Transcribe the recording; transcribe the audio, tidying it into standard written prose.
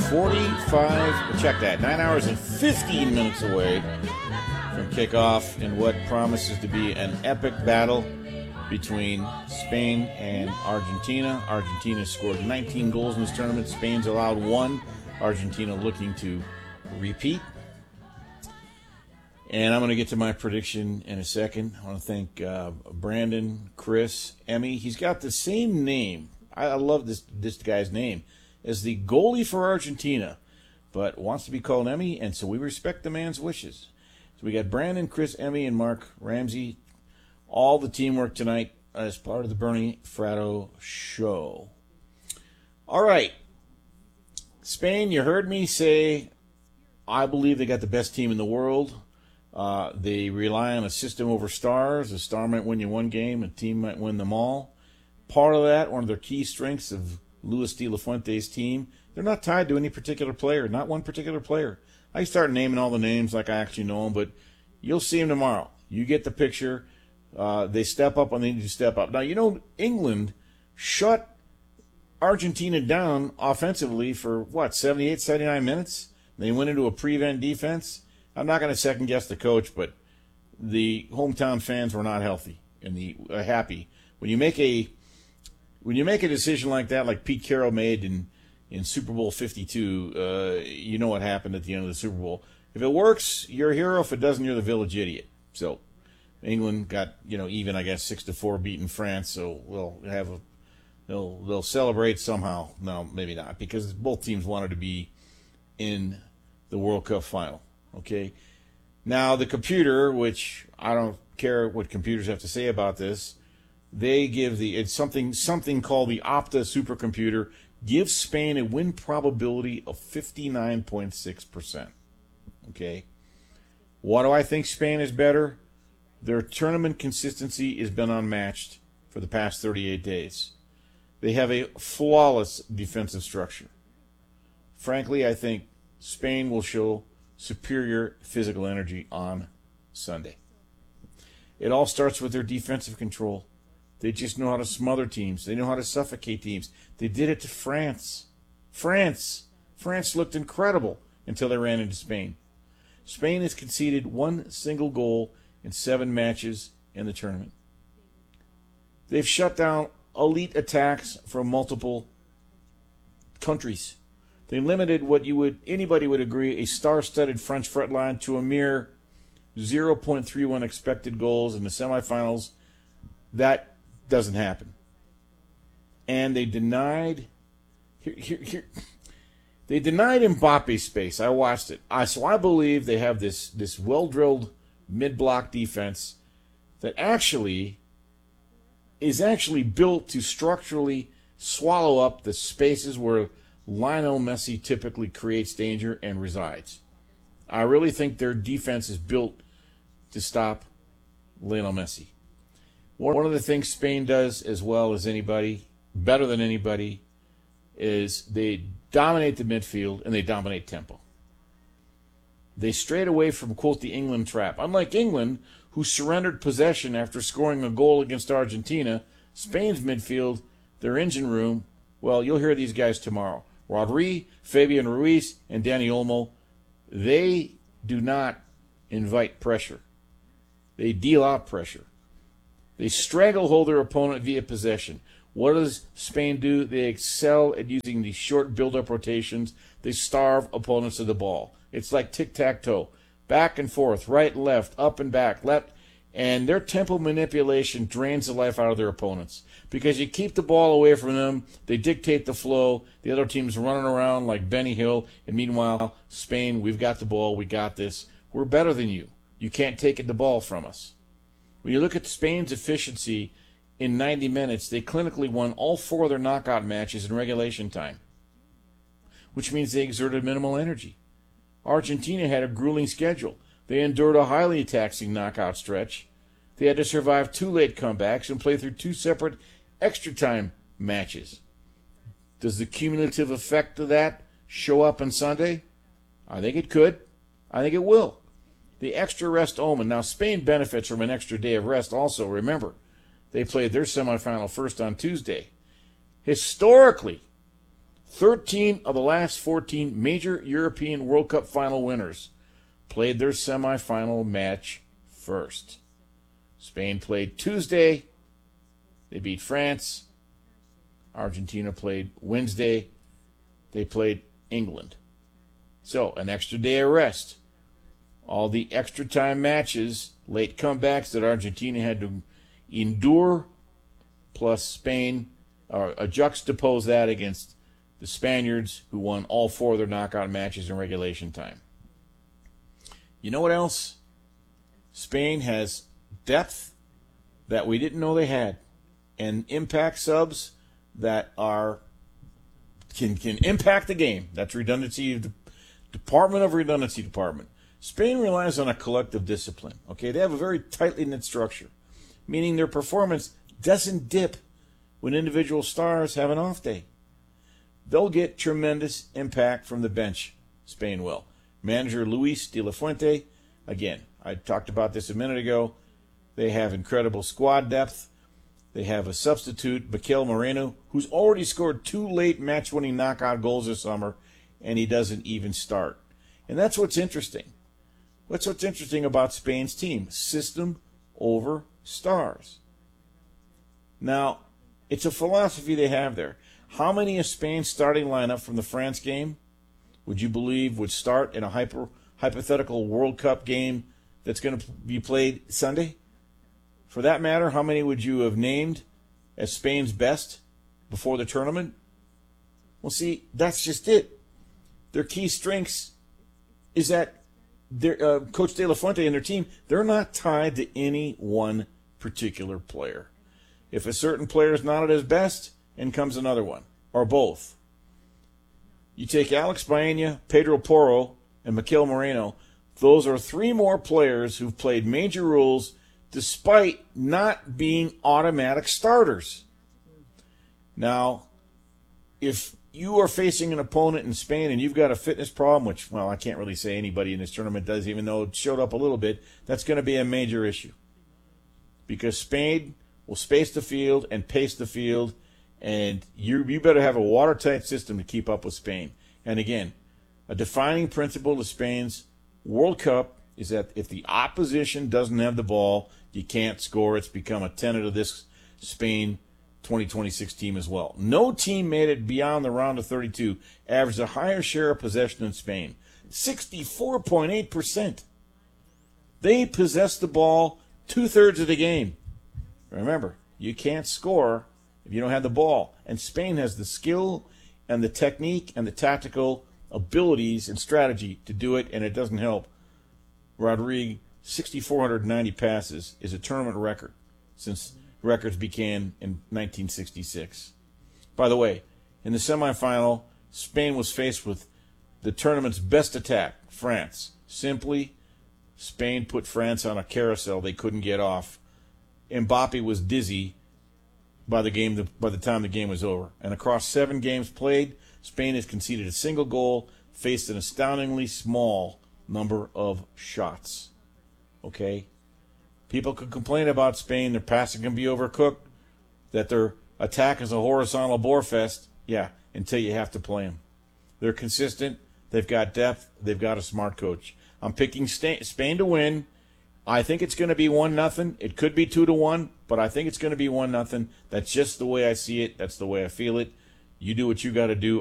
45, check that, 9 hours and 15 minutes away from kickoff in what promises to be an epic battle between Spain and Argentina. Argentina scored 19 goals in this tournament. Spain's allowed 1. Argentina looking to repeat. And I'm going to get to my prediction in a second. I want to thank Brandon, Chris, Emmy. He's got the same name. I love this guy's name as the goalie for Argentina, but wants to be called Emmy, and so we respect the man's wishes. So we got Brandon, Chris, Emmy, and Mark Ramsey. All the teamwork tonight as part of the Bernie Fratto show. All right. Spain, you heard me say I believe they got the best team in the world. They rely on a system over stars. A star might win you one game, a team might win them all. Part of that, one of their key strengths of Luis de la Fuente's team, they're not tied to any particular player, not one particular player. I start naming all the names like I actually know them, but you'll see them tomorrow. You get the picture. They step up when they need to step up. Now, you know, England shut Argentina down offensively for, 78, 79 minutes? They went into a prevent defense. I'm not going to second-guess the coach, but the hometown fans were not healthy and happy. When you make a decision like that, like Pete Carroll made in Super Bowl 52, you know what happened at the end of the Super Bowl. If it works, you're a hero. If it doesn't, you're the village idiot. So England got, even, I guess, 6-4 beating France. So they'll celebrate somehow. No, maybe not, because both teams wanted to be in the World Cup final. Okay. Now the computer, which I don't care what computers have to say about this, they give it's something called the Opta supercomputer, gives Spain a win probability of 59.6%. Okay. Why do I think Spain is better? Their tournament consistency has been unmatched for the past 38 days. They have a flawless defensive structure. Frankly, I think Spain will show superior physical energy on Sunday. It all starts with their defensive control. They just know how to smother teams. They know how to suffocate teams. They did it to France. France looked incredible until they ran into Spain. Spain has conceded 1 single goal in 7 matches in the tournament. They've shut down elite attacks from multiple countries. They limited what anybody would agree, a star-studded French front line to a mere 0.31 expected goals in the semifinals. That doesn't happen. And they denied they denied Mbappe space. I watched it. So I believe they have this well-drilled mid-block defense that is actually built to structurally swallow up the spaces where Lionel Messi typically creates danger and resides. I really think their defense is built to stop Lionel Messi. One of the things Spain does as well as anybody, better than anybody, is they dominate the midfield and they dominate tempo. They strayed away from, quote, the England trap. Unlike England, who surrendered possession after scoring a goal against Argentina, Spain's midfield, their engine room, well, you'll hear these guys tomorrow. Rodri, Fabian Ruiz, and Dani Olmo, they do not invite pressure. They deal out pressure. They stranglehold their opponent via possession. What does Spain do? They excel at using these short build-up rotations. They starve opponents of the ball. It's like tic-tac-toe. Back and forth, right and left, up and back, left. And their tempo manipulation drains the life out of their opponents. Because you keep the ball away from them, they dictate the flow. The other team's running around like Benny Hill. And meanwhile, Spain, we've got the ball, we got this. We're better than you. You can't take the ball from us. When you look at Spain's efficiency in 90 minutes, they clinically won all 4 of their knockout matches in regulation time, which means they exerted minimal energy. Argentina had a grueling schedule. They endured a highly taxing knockout stretch. They had to survive 2 late comebacks and play through 2 separate extra time matches. Does the cumulative effect of that show up on Sunday? I think it could. I think it will. The extra rest omen. Now, Spain benefits from an extra day of rest also. Remember, they played their semifinal first on Tuesday. Historically, 13 of the last 14 major European World Cup final winners played their semifinal match first. Spain played Tuesday. They beat France. Argentina played Wednesday. They played England. So, an extra day of rest. All the extra time matches, late comebacks that Argentina had to endure, plus Spain, juxtapose that against the Spaniards, who won all 4 of their knockout matches in regulation time. You know what else? Spain has depth that we didn't know they had, and impact subs that can impact the game. That's redundancy, Department of Redundancy Department. Spain relies on a collective discipline. Okay, they have a very tightly knit structure, meaning their performance doesn't dip when individual stars have an off day. They'll get tremendous impact from the bench. Spain will. Manager Luis de la Fuente, again, I talked about this a minute ago. They have incredible squad depth. They have a substitute, Mikel Moreno, who's already scored 2 late match-winning knockout goals this summer, and he doesn't even start. And that's what's interesting. That's what's interesting about Spain's team. System over stars. Now, it's a philosophy they have there. How many of Spain's starting lineup from the France game would you believe would start in a hypothetical World Cup game that's going to be played Sunday? For that matter, how many would you have named as Spain's best before the tournament? Well, see, that's just it. Their key strengths is that Coach De La Fuente and their team, they're not tied to any one particular player. If a certain player is not at his best, in comes another one, or both. You take Alex Baena, Pedro Porro, and Mikel Moreno. Those are 3 more players who've played major roles despite not being automatic starters. Now, if you are facing an opponent in Spain and you've got a fitness problem, which, well, I can't really say anybody in this tournament does, even though it showed up a little bit, that's going to be a major issue. Because Spain will space the field and pace the field, and you better have a watertight system to keep up with Spain. And again, a defining principle of Spain's World Cup is that if the opposition doesn't have the ball, you can't score. It's become a tenet of this Spain 2026 team as well. No team made it beyond the round of 32, averaged a higher share of possession than Spain, 64.8%. They possessed the ball 2/3 of the game. Remember, you can't score if you don't have the ball. And Spain has the skill and the technique and the tactical abilities and strategy to do it, and it doesn't help. Rodrigue, 6,490 passes is a tournament record since records began in 1966. By the way, in the semifinal, Spain was faced with the tournament's best attack, France. Simply, Spain put France on a carousel they couldn't get off. Mbappe was dizzy by the time the game was over. And across 7 games played, Spain has conceded a single goal, faced an astoundingly small number of shots. Okay? People could complain about Spain, their passing can be overcooked, that their attack is a horizontal bore fest. Yeah, until you have to play them. They're consistent, they've got depth, they've got a smart coach. I'm picking Spain to win. I think it's going to be 1-0. It could be 2-1, but I think it's going to be 1-0. That's just the way I see it. That's the way I feel it. You do what you got to do.